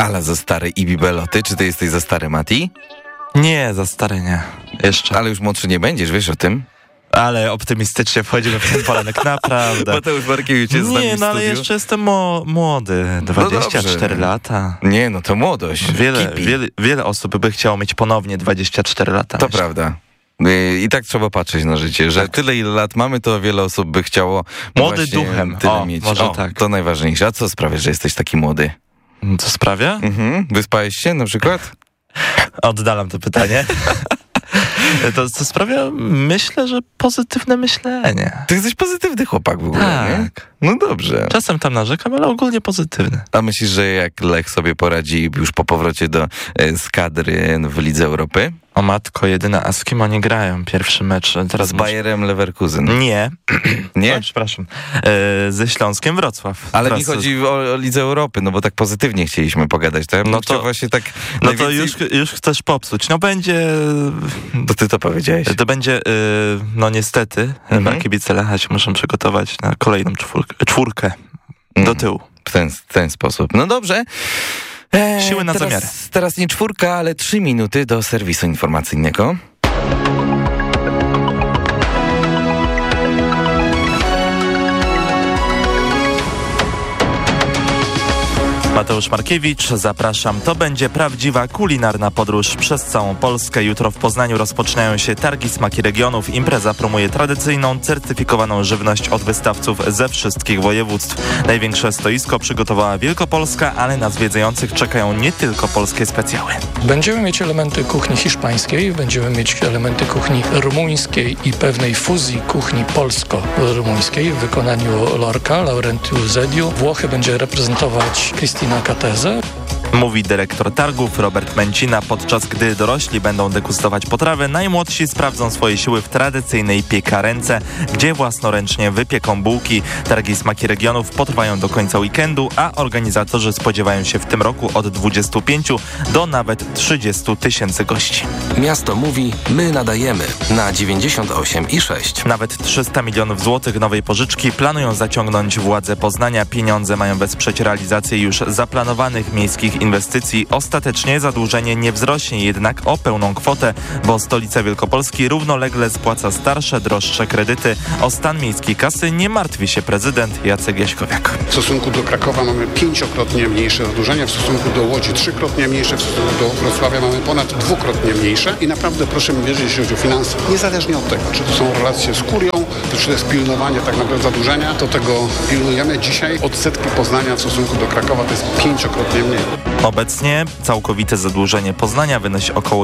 Ale za stary i bibeloty. Czy ty jesteś za stary, Mati? Nie, za stary nie. Jeszcze. Ale już młodszy nie będziesz, wiesz o tym? Ale optymistycznie wchodzimy w ten poranek, naprawdę. Mateusz Markiewicz jest z nami w Nie, ale studiu. jeszcze jestem młody, 24 lata. Nie, no to młodość. Wiele osób by chciało mieć ponownie 24 lata. To prawda. I tak trzeba patrzeć na życie, że tyle ile lat mamy, to wiele osób by chciało młody duchem tyle mieć. Może tak. To najważniejsze. A co sprawia, że jesteś taki młody? Co sprawia? Wyspałeś się na przykład? Oddalam to pytanie. To co sprawia? Myślę, że pozytywne myślenie. Ty jesteś pozytywny chłopak w ogóle, tak. Nie? No dobrze. Czasem tam narzekam, ale ogólnie pozytywny. A myślisz, że jak Lech sobie poradzi już po powrocie z kadry w Lidze Europy? O matko jedyna, a z kim oni grają? Pierwszy mecz. Teraz z Bayerem Leverkusen. Nie. Nie? No, przepraszam. Ze Śląskiem Wrocław. Ale teraz mi chodzi o Lidze Europy, no bo tak pozytywnie chcieliśmy pogadać. Tak? No to właśnie tak. No najwięcej... to już chcesz popsuć. No będzie. To ty to powiedziałeś. To będzie, no niestety, kibice Lecha się muszą przygotować na kolejną czwórkę do tyłu. W ten sposób. No dobrze. Siły na zamiary. Teraz nie 4, ale 3 minuty do serwisu informacyjnego. Mateusz Markiewicz, zapraszam. To będzie prawdziwa kulinarna podróż przez całą Polskę. Jutro w Poznaniu rozpoczynają się targi smaki regionów. Impreza promuje tradycyjną, certyfikowaną żywność od wystawców ze wszystkich województw. Największe stoisko przygotowała Wielkopolska, ale na zwiedzających czekają nie tylko polskie specjały. Będziemy mieć elementy kuchni hiszpańskiej, będziemy mieć elementy kuchni rumuńskiej i pewnej fuzji kuchni polsko-rumuńskiej w wykonaniu Lorca, Laurentius Zediu. Włochy będzie reprezentować Cristina Catese. Mówi dyrektor targów Robert Męcina. Podczas gdy dorośli będą degustować potrawy, najmłodsi sprawdzą swoje siły w tradycyjnej piekarence, gdzie własnoręcznie wypieką bułki. Targi smaki regionów potrwają do końca weekendu, a organizatorzy spodziewają się w tym roku od 25 do nawet 30 tysięcy gości. Miasto mówi, my nadajemy na 98,6. Nawet 300 milionów złotych nowej pożyczki planują zaciągnąć władze Poznania. Pieniądze mają wesprzeć realizację już zaplanowanych miejskich inwestycji. Ostatecznie zadłużenie nie wzrośnie jednak o pełną kwotę, bo stolica Wielkopolski równolegle spłaca starsze, droższe kredyty. O stan miejskiej kasy nie martwi się prezydent Jacek Jaśkowiak. W stosunku do Krakowa mamy 5-krotnie mniejsze zadłużenie, w stosunku do Łodzi 3-krotnie mniejsze, w stosunku do Wrocławia mamy ponad 2-krotnie mniejsze i naprawdę proszę mi wierzyć, jeśli chodzi o finanse, niezależnie od tego, czy to są relacje z kurią, czy to jest pilnowanie tak naprawdę zadłużenia, to tego pilnujemy. Dzisiaj odsetki Poznania w stosunku do Krakowa to jest 5-krotnie mniej. Obecnie całkowite zadłużenie Poznania wynosi około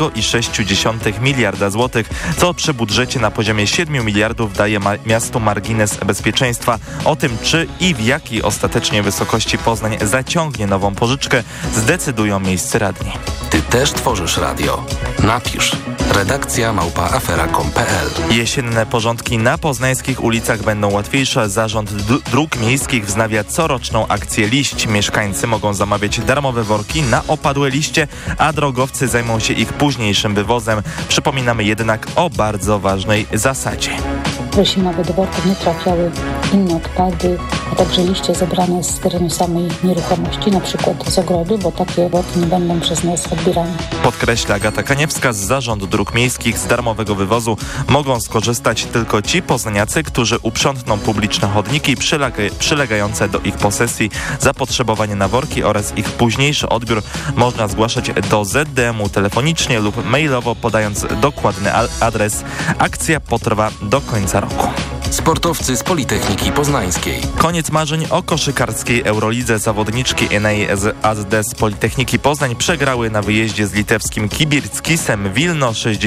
1,6 miliarda złotych, co przy budżecie na poziomie 7 miliardów daje miastu margines bezpieczeństwa. O tym, czy i w jakiej ostatecznie wysokości Poznań zaciągnie nową pożyczkę, zdecydują miejscy radni. Ty też tworzysz radio. Napisz redakcja@afera.com.pl. Jesienne porządki na poznańskich ulicach będą łatwiejsze. Zarząd Dróg Miejskich wznawia coroczną akcję Liść. Mieszkańcy mogą zamawiać darmowe worki na opadłe liście, a drogowcy zajmą się ich późniejszym wywozem. Przypominamy jednak o bardzo ważnej zasadzie. Prosimy, aby do worków nie trafiały inne odpady, a także liście zebrane z terenu samej nieruchomości, na przykład z ogrodu, bo takie worki nie będą przez nas odbierane. Podkreśla Agata Kaniewska z Zarządu Dróg Miejskich. Z darmowego wywozu mogą skorzystać tylko ci poznaniacy, którzy uprzątną publiczne chodniki przylegające do ich posesji. Zapotrzebowanie na worki oraz ich późniejszy odbiór można zgłaszać do ZDM-u telefonicznie lub mailowo, podając dokładny adres. Akcja potrwa do końca roku. Sportowcy z Politechniki Poznańskiej. Koniec marzeń o koszykarskiej Eurolidze. Zawodniczki Enei AZD z Politechniki Poznań przegrały na wyjeździe z litewskim Kibirckisem Wilno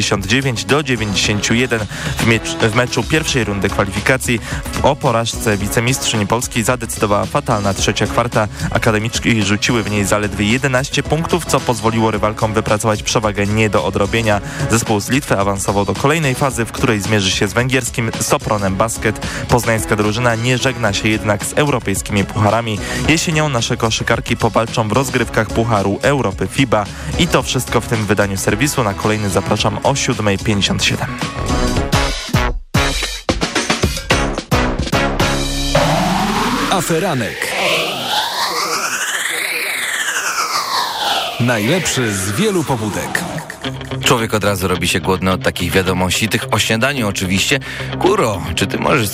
69-91 w meczu pierwszej rundy kwalifikacji. O porażce wicemistrzyni Polski zadecydowała fatalna trzecia kwarta. Akademiczki rzuciły w niej zaledwie 11 punktów, co pozwoliło rywalkom wypracować przewagę nie do odrobienia. Zespół z Litwy awansował do kolejnej fazy, w której zmierzy się z węgierskim Sopronem Basket. Poznańska drużyna nie żegna się jednak z europejskimi pucharami. Jesienią nasze koszykarki powalczą w rozgrywkach Pucharu Europy FIBA. I to wszystko w tym wydaniu serwisu. Na kolejny zapraszam o 7:57. Aferanek. Najlepszy z wielu pobudek. Człowiek od razu robi się głodny od takich wiadomości, tych o śniadaniu oczywiście. Kuro, czy ty możesz